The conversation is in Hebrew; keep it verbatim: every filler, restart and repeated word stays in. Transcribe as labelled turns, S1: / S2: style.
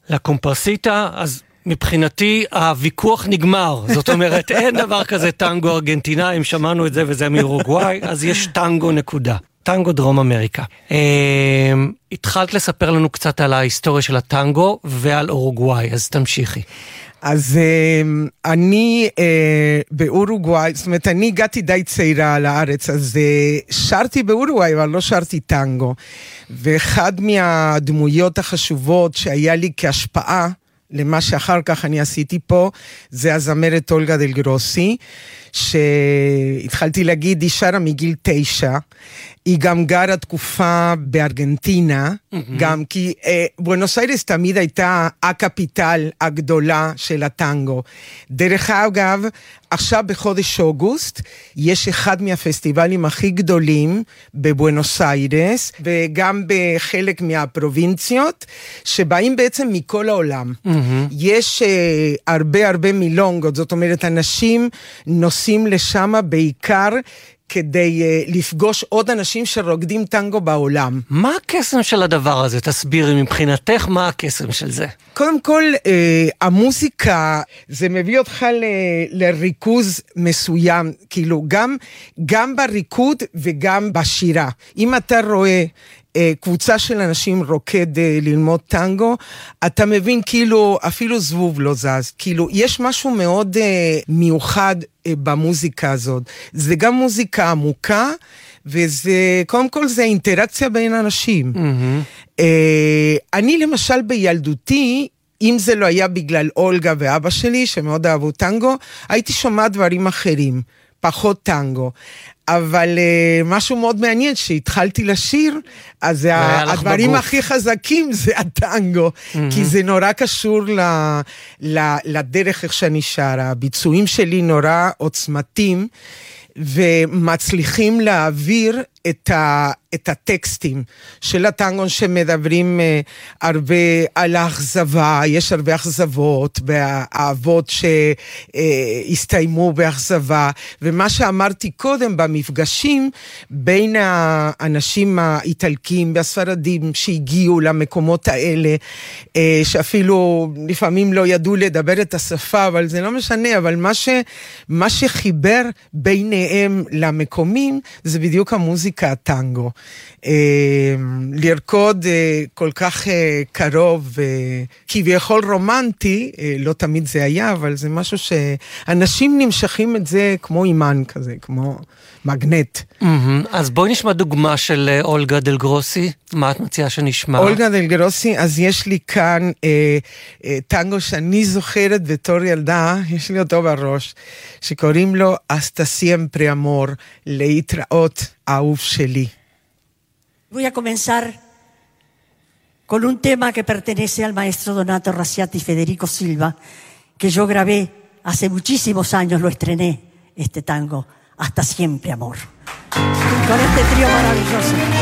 S1: לקומפרסיטה, אז מבחינתי הוויכוח נגמר, זאת אומרת אין דבר כזה טנגו ארגנטינאי, אם שמענו את זה וזה מאורוגוואי, אז יש טנגו נקודה, טנגו דרום אמריקה. התחלת לספר לנו קצת על ההיסטוריה של הטנגו ועל אורוגוואי, אז תמשיכי.
S2: אז אני באורוגוואי, זאת אומרת, אני הגעתי די צעירה לארץ, אז שרתי באורוגוואי, אבל לא שרתי טנגו. ואחד מהדמויות החשובות שהיה לי כהשפעה, למה שאחר כך אני עשיתי פה, זה הזמרת אולגה דל גרוסי, שהתחלתי להגיד, היא שרה מגיל תשע, היא גם גרה תקופה בארגנטינה, mm-hmm. גם כי אה, בואנוס איירס תמיד הייתה הקפיטל הגדולה של הטנגו. דרך אגב, עכשיו בחודש אוגוסט, יש אחד מהפסטיבלים הכי גדולים בבואנוס איירס, וגם בחלק מהפרובינציות, שבאים בעצם מכל העולם. Mm-hmm. יש אה, הרבה הרבה מילונגות, זאת אומרת, אנשים נוסעים לשם בעיקר, כדי uh, לפגוש עוד אנשים שרוקדים טנגו בעולם.
S1: מה הקסם של הדבר הזה? תסבירי מבחינתך מה הקסם של זה.
S2: קודם כל, uh, המוזיקה, זה מביא אותך ל- לריכוז מסוים, כאילו גם, גם בריקוד וגם בשירה. אם אתה רואה קבוצה של אנשים רוקד ללמוד טנגו, אתה מבין כאילו אפילו זבוב לא זז, כאילו יש משהו מאוד מיוחד במוזיקה הזאת, זה גם מוזיקה עמוקה, וזה, קודם כל זה אינטראקציה בין אנשים. Mm-hmm. אני למשל בילדותי, אם זה לא היה בגלל אולגה ואבא שלי, שמאוד אהבו טנגו, הייתי שומעת דברים אחרים, פחות טנגו. אבל uh, משהו מאוד מעניין, שהתחלתי לשיר, אז הדברים בגוף. הכי חזקים זה הטנגו, mm-hmm. כי זה נורא קשור ל, ל, לדרך איך שאני שרה. הביצועים שלי נורא עוצמתיים, ומצליחים להעביר את, ה, את הטקסטים של הטנגו שמדברים uh, הרבה על האכזבה, יש הרבה אכזבות, באהבות שהסתיימו uh, באכזבה, ומה שאמרתי קודם במפגשים בין האנשים האיטלקים והספרדים שהגיעו למקומות האלה, uh, שאפילו לפעמים לא ידעו לדבר את השפה, אבל זה לא משנה, אבל מה, ש, מה שחיבר ביניהם למקומים, זה בדיוק המוזיקה הטנגו. לרקוד כל כך קרוב, כביכול רומנטי, לא תמיד זה היה, אבל זה משהו שאנשים נמשכים את זה כמו אימן כזה, כמו מגנט.
S1: אז בואי נשמע דוגמה של אולגה דל גרוסי, מה את מציעה שנשמע?
S2: אולגה דל גרוסי, אז יש לי כאן טנגו שאני זוכרת בתור ילדה, יש לי אותו בראש, שקוראים לו Hasta siempre amor, להתראות אהוב שלי.
S3: Voy a comenzar con un tema que pertenece al maestro Donato Raciati Federico Silva, que yo grabé hace muchísimos años, lo estrené, este tango, Hasta siempre amor. Con este trío maravilloso.